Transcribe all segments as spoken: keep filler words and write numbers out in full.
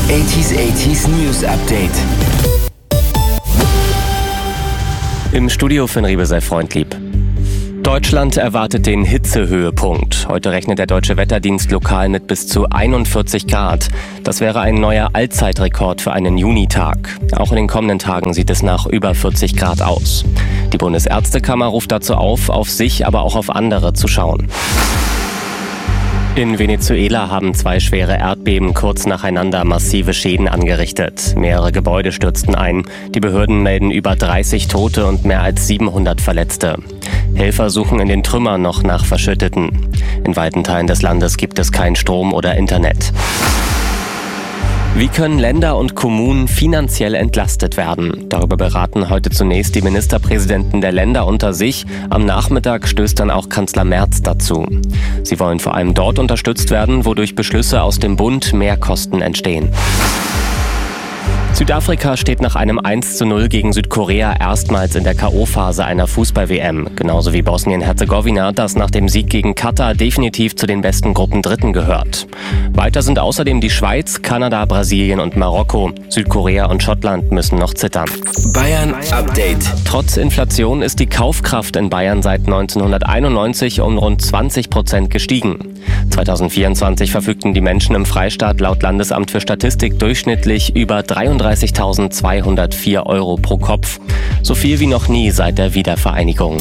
achtziger achtziger News Update. Im Studio Finn Riebe sei freundlieb. Deutschland erwartet den Hitzehöhepunkt. Heute rechnet der Deutsche Wetterdienst lokal mit bis zu einundvierzig Grad. Das wäre ein neuer Allzeitrekord für einen Junitag. Auch in den kommenden Tagen sieht es nach über vierzig Grad aus. Die Bundesärztekammer ruft dazu auf, auf sich, aber auch auf andere zu schauen. In Venezuela haben zwei schwere Erdbeben kurz nacheinander massive Schäden angerichtet. Mehrere Gebäude stürzten ein. Die Behörden melden über dreißig Tote und mehr als siebenhundert Verletzte. Helfer suchen in den Trümmern noch nach Verschütteten. In weiten Teilen des Landes gibt es keinen Strom oder Internet. Wie können Länder und Kommunen finanziell entlastet werden? Darüber beraten heute zunächst die Ministerpräsidenten der Länder unter sich. Am Nachmittag stößt dann auch Kanzler Merz dazu. Sie wollen vor allem dort unterstützt werden, wo durch Beschlüsse aus dem Bund Mehrkosten entstehen. Südafrika steht nach einem eins zu null gegen Südkorea erstmals in der K O-Phase einer Fußball-W M. Genauso wie Bosnien-Herzegowina, das nach dem Sieg gegen Katar definitiv zu den besten Gruppendritten gehört. Weiter sind außerdem die Schweiz, Kanada, Brasilien und Marokko. Südkorea und Schottland müssen noch zittern. Bayern Update. Trotz Inflation ist die Kaufkraft in Bayern seit neunzehnhunderteinundneunzig um rund zwanzig Prozent gestiegen. zweitausendvierundzwanzig verfügten die Menschen im Freistaat laut Landesamt für Statistik durchschnittlich über dreiunddreißigtausendzweihundertvier Euro pro Kopf. So viel wie noch nie seit der Wiedervereinigung.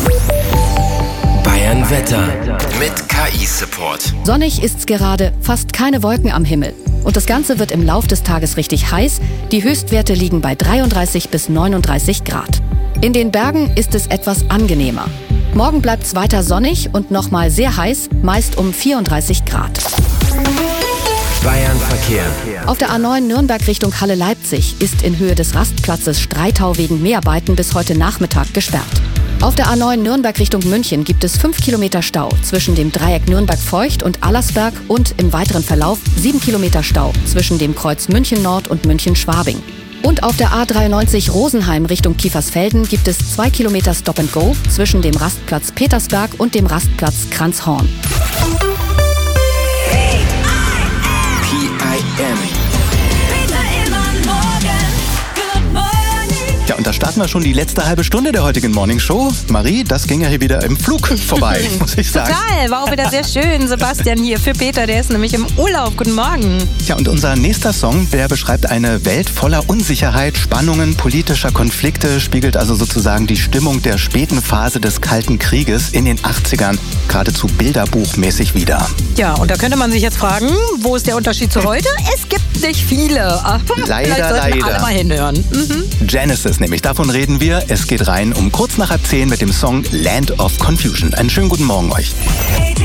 Bayern Wetter mit K I-Support. Sonnig ist's gerade, fast keine Wolken am Himmel. Und das Ganze wird im Lauf des Tages richtig heiß. Die Höchstwerte liegen bei dreiunddreißig bis neununddreißig Grad. In den Bergen ist es etwas angenehmer. Morgen bleibt's weiter sonnig und nochmal sehr heiß, meist um vierunddreißig Grad. Bayern Verkehr. Auf der A neun Nürnberg Richtung Halle-Leipzig ist in Höhe des Rastplatzes Streitau wegen Mäharbeiten bis heute Nachmittag gesperrt. Auf der A neun Nürnberg Richtung München gibt es fünf Kilometer Stau zwischen dem Dreieck Nürnberg-Feucht und Allersberg und im weiteren Verlauf sieben Kilometer Stau zwischen dem Kreuz München-Nord und München-Schwabing. Und auf der A dreiundneunzig Rosenheim Richtung Kiefersfelden gibt es zwei Kilometer Stop and Go zwischen dem Rastplatz Petersberg und dem Rastplatz Kranzhorn. P I M. Ja, und da starten wir schon die letzte halbe Stunde der heutigen Morning Show. Marie, das ging ja hier wieder im Flug vorbei, muss ich sagen. Total, war auch wieder sehr schön. Sebastian hier für Peter, der ist nämlich im Urlaub. Guten Morgen. Ja, und unser nächster Song, der beschreibt eine Welt voller Unsicherheit, Spannungen, politischer Konflikte, spiegelt also sozusagen die Stimmung der späten Phase des Kalten Krieges in den achtzigern geradezu bilderbuchmäßig wider. Ja, und da könnte man sich jetzt fragen, wo ist der Unterschied zu heute? Es gibt nicht viele. Leider, Vielleicht sollten leider. alle mal hinhören. Mhm. Genesis nämlich, davon reden wir. Es geht rein um kurz nach halb zehn mit dem Song Land of Confusion. Einen schönen guten Morgen euch.